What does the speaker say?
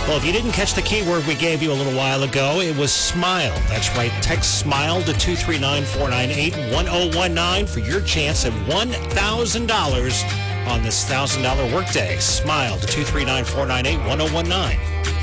Well, if you didn't catch the keyword we gave you a little while ago, it was SMILE. That's right. Text SMILE to 239-498-1019 for your chance at $1,000 on this $1,000 workday. SMILE to 239-498-1019.